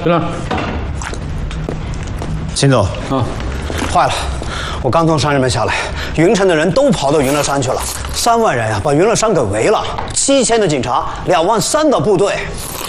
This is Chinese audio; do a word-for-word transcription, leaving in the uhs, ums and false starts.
队长， 秦总， 啊， 坏了，我刚从山上面下来，云城的人都跑到云乐山去了，三万人呀、啊，把云乐山给围了，七千的警察，两万三的部队，